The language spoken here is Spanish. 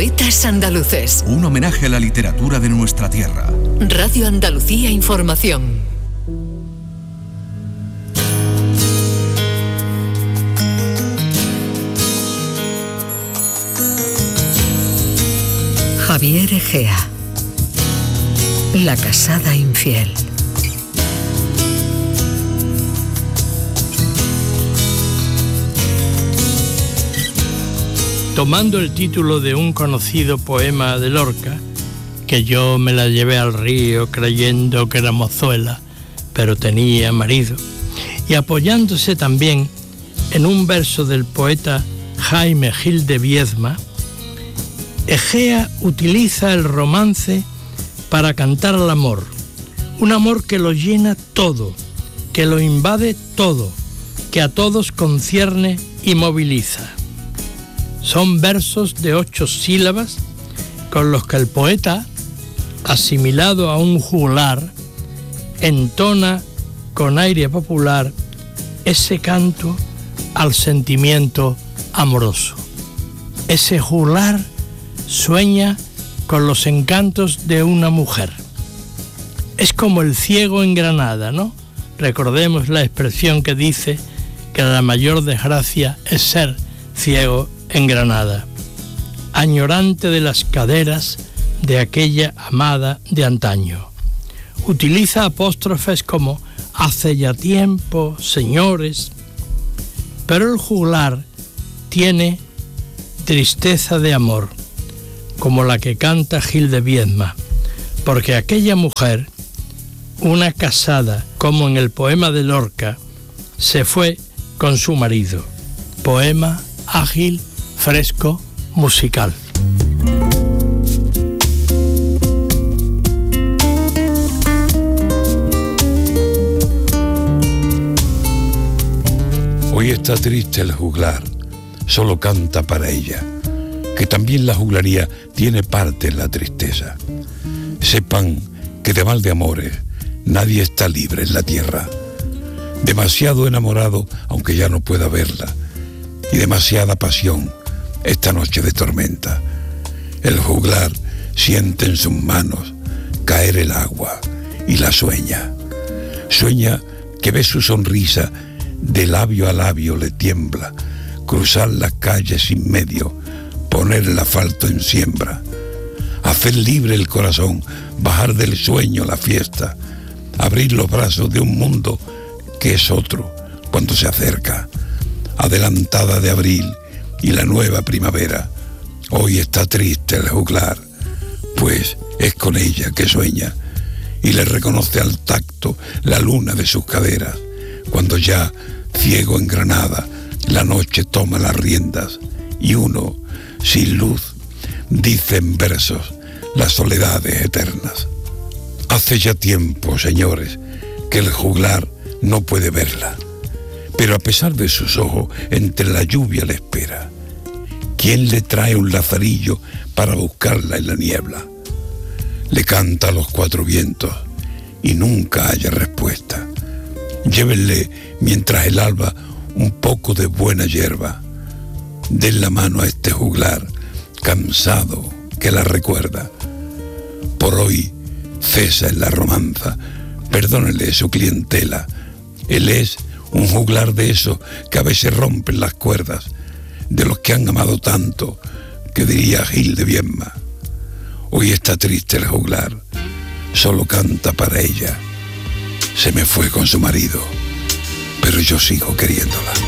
Poetas andaluces. Un homenaje a la literatura de nuestra tierra. Radio Andalucía Información. Javier Egea. La casada infiel. Tomando el título de un conocido poema de Lorca, que yo me la llevé al río creyendo que era mozuela, pero tenía marido, y apoyándose también en un verso del poeta Jaime Gil de Viedma, Egea utiliza el romance para cantar al amor, un amor que lo llena todo, que lo invade todo, que a todos concierne y moviliza. Son versos de 8 sílabas con los que el poeta, asimilado a un juglar, entona con aire popular ese canto al sentimiento amoroso. Ese juglar sueña con los encantos de una mujer. Es como el ciego en Granada, ¿no? Recordemos la expresión que dice que la mayor desgracia es ser ciego en Granada, añorante de las caderas de aquella amada de antaño. Utiliza apóstrofes como hace ya tiempo, señores, pero el juglar tiene tristeza de amor, como la que canta Gil de Viedma, porque aquella mujer, una casada, como en el poema de Lorca, se fue con su marido. Poema ágil, fresco, musical. Hoy está triste el juglar, solo canta para ella, que también la juglaría tiene parte en la tristeza. Sepan que de mal de amores nadie está libre en la tierra. Demasiado enamorado, aunque ya no pueda verla, y demasiada pasión esta noche de tormenta. El juglar siente en sus manos caer el agua y la sueña. Sueña que ve su sonrisa, de labio a labio le tiembla, cruzar las calles sin medio, poner el asfalto en siembra, hacer libre el corazón, bajar del sueño la fiesta, abrir los brazos de un mundo que es otro cuando se acerca, adelantada de abril y la nueva primavera. Hoy está triste el juglar, pues es con ella que sueña y le reconoce al tacto la luna de sus caderas, cuando ya, ciego en Granada, la noche toma las riendas y uno, sin luz, dice en versos las soledades eternas. Hace ya tiempo, señores, que el juglar no puede verla, pero a pesar de sus ojos, entre la lluvia le espera. ¿Quién le trae un lazarillo para buscarla en la niebla? Le canta a los 4 vientos y nunca haya respuesta. Llévenle mientras el alba un poco de buena hierba. Den la mano a este juglar cansado que la recuerda. Por hoy cesa en la romanza, perdónenle su clientela. Él es un juglar de esos que a veces rompen las cuerdas, de los que han amado tanto, que diría Gil de Viedma. Hoy está triste el juglar, solo canta para ella. Se me fue con su marido, pero yo sigo queriéndola.